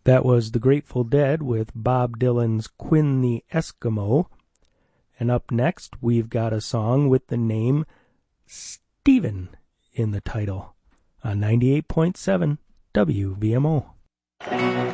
That was the Grateful Dead with Bob Dylan's Quinn the Eskimo. And up next, we've got a song with the name Stephen in the title on 98.7 WVMO.